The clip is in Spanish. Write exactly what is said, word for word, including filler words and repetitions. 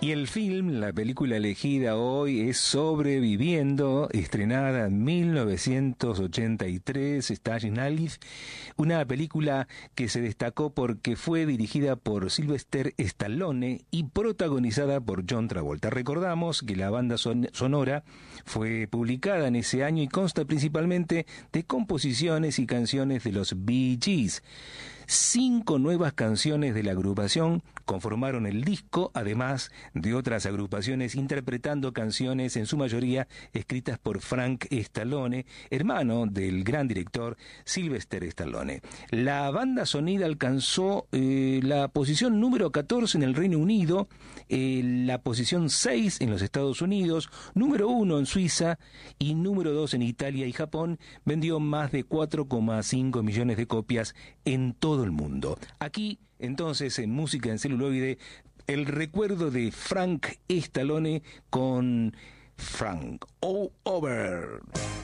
Y el film, la película elegida hoy es Sobreviviendo, estrenada en mil novecientos ochenta y tres, starring Alice, una película que se destacó porque fue dirigida por Sylvester Stallone y protagonizada por John Travolta. Recordamos que la banda son- sonora fue publicada en ese año y consta principalmente de composiciones y canciones de los Bee Gees. Cinco nuevas canciones de la agrupación conformaron el disco, además de otras agrupaciones interpretando canciones en su mayoría escritas por Frank Stallone, hermano del gran director Sylvester Stallone. La banda sonida alcanzó eh, la posición número catorce en el Reino Unido, eh, la posición seis en los Estados Unidos, número uno en Suiza y número dos en Italia y Japón. Vendió más de cuatro coma cinco millones de copias en todo el mundo. Aquí, entonces, en Música en Celuloide, el recuerdo de Frank Stallone con Frank All Over.